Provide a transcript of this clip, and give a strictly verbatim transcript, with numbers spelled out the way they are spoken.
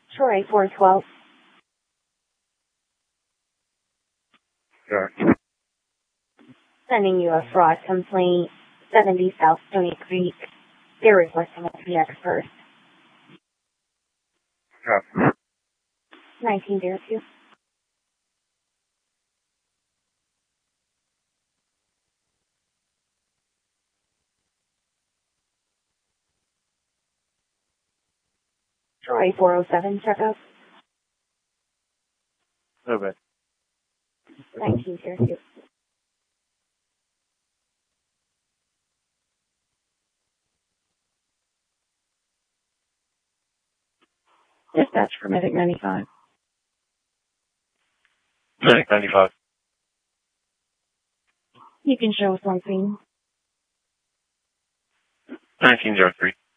Troy four twelve. Sure. Sending you a fraud complaint. seventy South Stony Creek. They're requesting a P X first. Sure. nineteen oh two. Troy four oh seven, checkup. Okay. nineteen oh two. Dispatch for Medic ninety-five. Medic ninety-five. You can show us on scene. nineteen oh three.